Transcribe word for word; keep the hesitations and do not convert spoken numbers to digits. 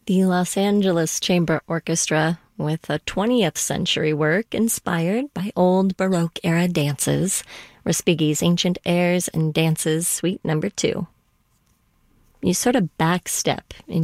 The Los Angeles Chamber Orchestra, with a twentieth century work inspired by old Baroque-era dances, Respighi's Ancient Airs and Dances, Suite Number Two. You sort of backstep in